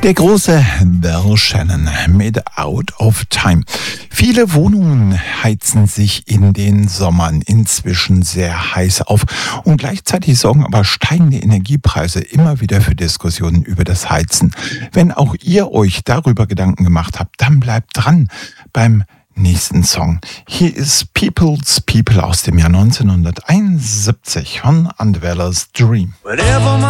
Der große Del Shannon mit Out of Time. Viele Wohnungen heizen sich in den Sommern inzwischen sehr heiß auf und gleichzeitig sorgen aber steigende Energiepreise immer wieder für Diskussionen über das Heizen. Wenn auch ihr euch darüber Gedanken gemacht habt, dann bleibt dran beim nächsten Song. Hier ist People's People aus dem Jahr 1971 von Undweller's Dream.